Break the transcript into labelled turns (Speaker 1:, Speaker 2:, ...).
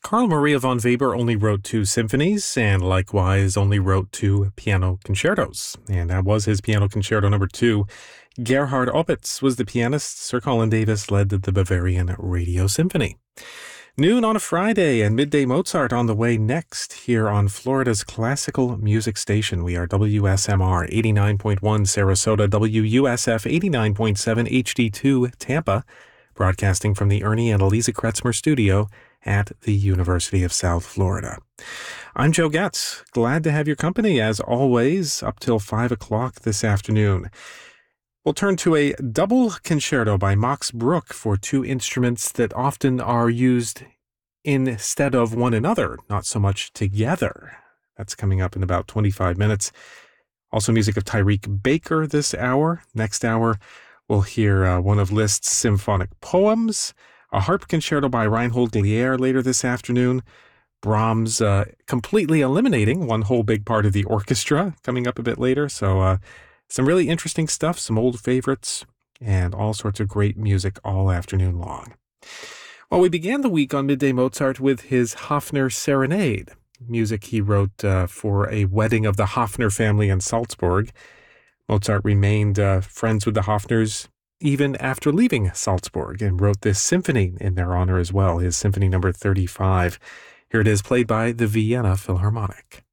Speaker 1: Carl Maria von Weber only wrote 2 symphonies and likewise only wrote 2 piano concertos. And that was his Piano Concerto number 2. Gerhard Opitz was the pianist. Sir Colin Davis led the Bavarian Radio Symphony. Noon on a Friday and Midday Mozart on the way next here on Florida's classical music station. We are WSMR 89.1 Sarasota, WUSF 89.7 HD2 Tampa, broadcasting from the Ernie and Eliza Kretzmer studio at the University of South Florida. I'm Joe Getz. Glad to have your company, as always, up till 5 o'clock this afternoon. We'll turn to a double concerto by Max Bruch for 2 instruments that often are used instead of one another, not so much together. That's coming up in about 25 minutes. Also music of Tyreek Baker this hour. Next hour, we'll hear one of Liszt's symphonic poems, a harp concerto by Reinhold Glier later this afternoon, Brahms completely eliminating one whole big part of the orchestra coming up a bit later. So some really interesting stuff, some old favorites, and all sorts of great music all afternoon long. Well, we began the week on Midday Mozart with his Hafner Serenade, music he wrote for a wedding of the Hafner family in Salzburg. Mozart remained friends with the Hafners even after leaving Salzburg and wrote this symphony in their honor as well, his Symphony number 35. Here it is, played by the Vienna Philharmonic.